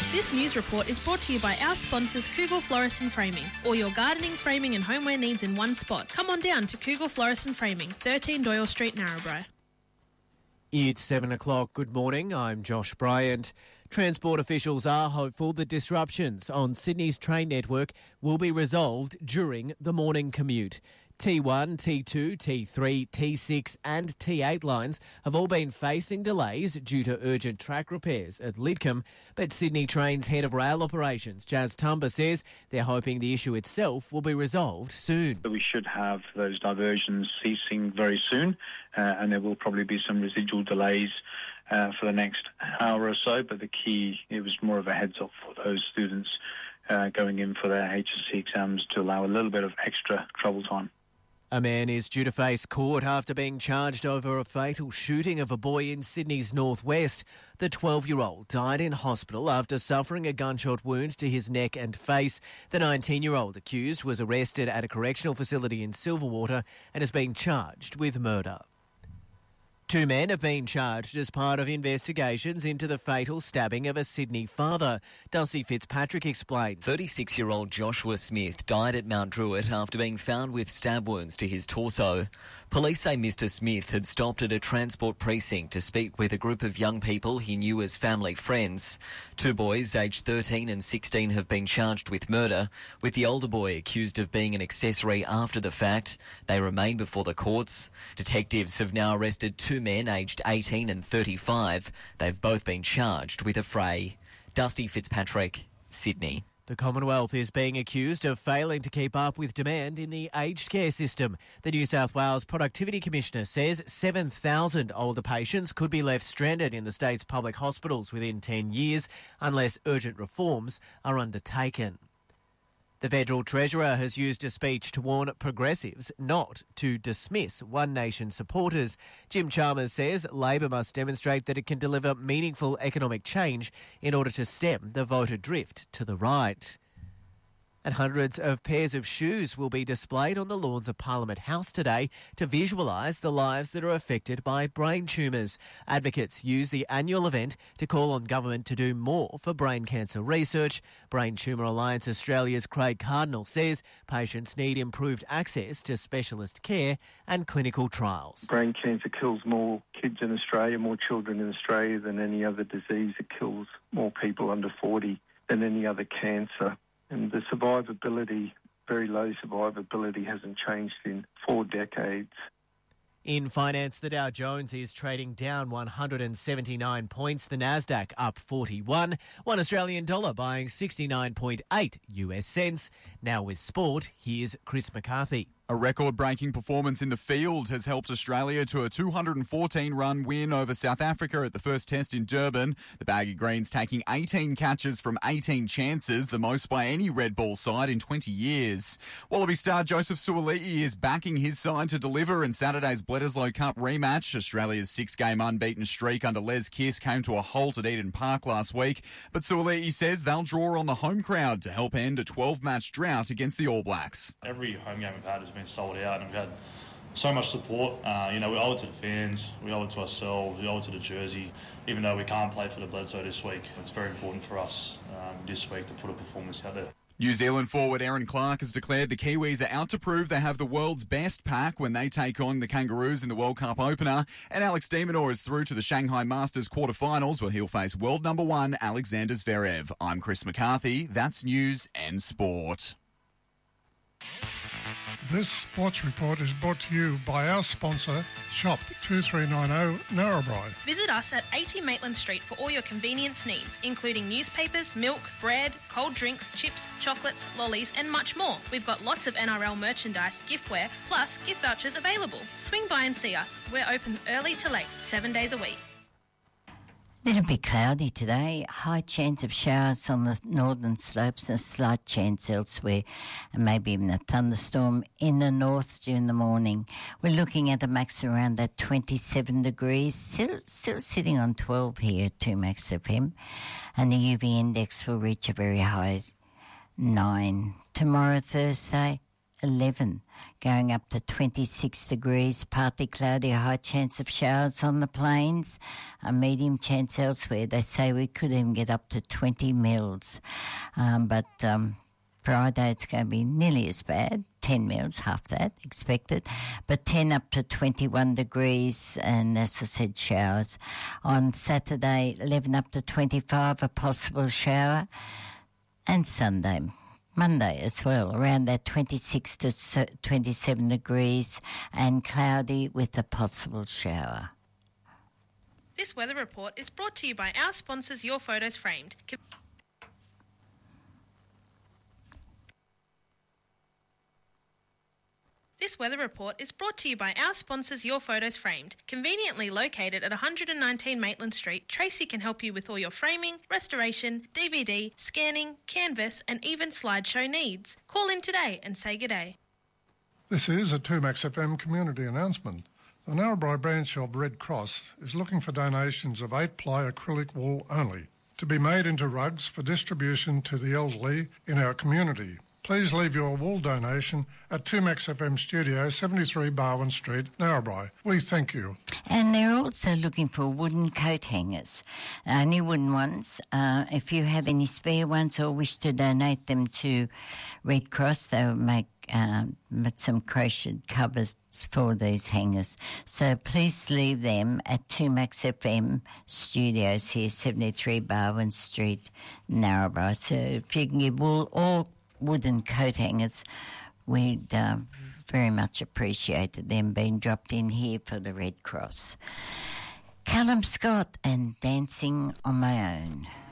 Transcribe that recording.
This news report is brought to you by our sponsors Cougal Florist and Framing. All your gardening, framing and homeware needs in one spot. Come on down to Cougal Florist and Framing, 13 Doyle Street, Narrabri. It's 7 o'clock. Good morning. I'm Josh Bryant. Transport officials are hopeful that disruptions on Sydney's train network will be resolved during the morning commute. T1, T2, T3, T6 and T8 lines have all been facing delays due to urgent track repairs at Lidcombe, but Sydney Trains Head of Rail Operations, Jazz Tumba, says they're hoping the issue itself will be resolved soon. We should have those diversions ceasing very soon, and there will probably be some residual delays for the next hour or so, but the key, it was more of a heads up for those students going in for their HSC exams to allow a little bit of extra travel time. A man is due to face court after being charged over a fatal shooting of a boy in Sydney's northwest. The 12-year-old died in hospital after suffering a gunshot wound to his neck and face. The 19-year-old accused was arrested at a correctional facility in Silverwater and is being charged with murder. Two men have been charged as part of investigations into the fatal stabbing of a Sydney father. Dusty Fitzpatrick explained. 36-year-old Joshua Smith died at Mount Druitt after being found with stab wounds to his torso. Police say Mr Smith had stopped at a transport precinct to speak with a group of young people he knew as family friends. Two boys, aged 13 and 16, have been charged with murder, with the older boy accused of being an accessory after the fact. They remain before the courts. Detectives have now arrested two men aged 18 and 35. They've both been charged with a fray. Dusty Fitzpatrick, Sydney. The Commonwealth is being accused of failing to keep up with demand in the aged care system. The New South Wales Productivity Commissioner says 7,000 older patients could be left stranded in the state's public hospitals within 10 years unless urgent reforms are undertaken. The Federal Treasurer has used a speech to warn progressives not to dismiss One Nation supporters. Jim Chalmers says Labor must demonstrate that it can deliver meaningful economic change in order to stem the voter drift to the right. And hundreds of pairs of shoes will be displayed on the lawns of Parliament House today to visualise the lives that are affected by brain tumours. Advocates use the annual event to call on government to do more for brain cancer research. Brain Tumour Alliance Australia's Craig Cardinal says patients need improved access to specialist care and clinical trials. Brain cancer kills more kids in Australia, more children in Australia than any other disease. It kills more people under 40 than any other cancer. And the survivability, very low survivability, hasn't changed in 4 decades. In finance, the Dow Jones is trading down 179 points. The Nasdaq up 41. One Australian dollar buying 69.8 US cents. Now with sport, here's Chris McCarthy. A record-breaking performance in the field has helped Australia to a 214-run win over South Africa at the first test in Durban. The Baggy Greens taking 18 catches from 18 chances, the most by any red ball side in 20 years. Wallaby star Joseph Suaalii is backing his side to deliver in Saturday's Bledisloe Cup rematch. Australia's 6-game unbeaten streak under Les Kiss came to a halt at Eden Park last week, but Suaalii says they'll draw on the home crowd to help end a 12-match drought against the All Blacks. Every home game we've had has been sold out, and we've had so much support. We owe it to the fans, we owe it to ourselves, we owe it to the jersey. Even though we can't play for the Bledisloe this week, it's very important for us this week to put a performance out there. New Zealand forward Aaron Clark has declared the Kiwis are out to prove they have the world's best pack when they take on the Kangaroos in the World Cup opener. And Alex de Minaur is through to the Shanghai Masters quarterfinals where he'll face world number 1 Alexander Zverev. I'm Chris McCarthy. That's news and sport. This sports report is brought to you by our sponsor, Shop 2390 Narrabri. Visit us at 80 Maitland Street for all your convenience needs, including newspapers, milk, bread, cold drinks, chips, chocolates, lollies and much more. We've got lots of NRL merchandise, giftware, plus gift vouchers available. Swing by and see us. We're open early to late, 7 days a week. Little bit cloudy today, high chance of showers on the northern slopes, a slight chance elsewhere, and maybe even a thunderstorm in the north during the morning. We're looking at a max around that 27 degrees, still sitting on 12 here at 2 Max FM, and the UV index will reach a very high 9. Tomorrow, Thursday, 11, going up to 26 degrees, partly cloudy, a high chance of showers on the plains, a medium chance elsewhere. They say we could even get up to 20 mils, but Friday it's going to be nearly as bad, 10 mils, half that expected, but 10 up to 21 degrees, and as I said, showers. On Saturday, 11 up to 25, a possible shower, and Monday as well, around that 26 to 27 degrees and cloudy with a possible shower. This weather report is brought to you by our sponsors, Your Photos Framed. This weather report is brought to you by our sponsors, Your Photos Framed. Conveniently located at 119 Maitland Street, Tracy can help you with all your framing, restoration, DVD, scanning, canvas and even slideshow needs. Call in today and say g'day. This is a 2Max FM community announcement. The Narrabri branch of Red Cross is looking for donations of 8-ply acrylic wool only, to be made into rugs for distribution to the elderly in our community. Please leave your wool donation at 2Max FM Studio, 73 Barwon Street, Narrabri. We thank you. And they're also looking for wooden coat hangers, only wooden ones. If you have any spare ones or wish to donate them to Red Cross, they'll make some crocheted covers for these hangers. So please leave them at 2Max FM Studios here, 73 Barwon Street, Narrabri. So if you can give wool or wooden coat hangers, we'd very much appreciated them being dropped in here for the Red Cross. Callum Scott and Dancing on My Own.